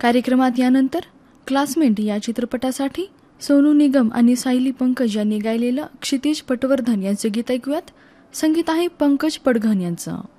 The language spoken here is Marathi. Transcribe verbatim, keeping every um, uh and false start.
कार्यक्रमात यानंतर क्लासमेट या चित्रपटासाठी सोनू निगम आणि सायली पंकज यांनी गायलेलं क्षितिज पटवर्धन यांचं गीत ऐकूयात. संगीत आहे पंकज पडघन यांचं.